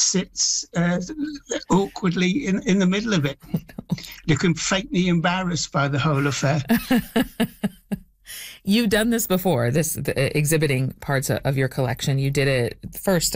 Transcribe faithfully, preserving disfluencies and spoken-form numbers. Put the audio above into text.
sits uh, awkwardly in, in the middle of it, looking faintly embarrassed by the whole affair. You've done this before, this the, exhibiting parts of, of your collection. You did it first